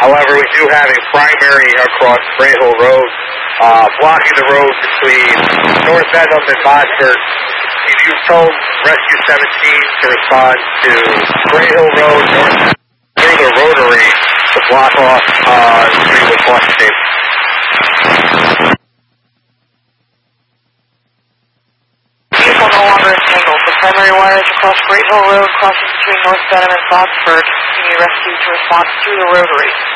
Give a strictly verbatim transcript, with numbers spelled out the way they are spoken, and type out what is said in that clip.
However, we do have a primary across Great Hill Road, uh, blocking the road between North Dedham and Botsford. If you told Rescue seventeen to respond to Great Hill Road, north through the rotary to block off uh, the street with caution tape. Vehicle no longer entangled. The primary wires across Great Hill Road crossing between North Dedham and Botsford. You need rescue to respond through the rotary.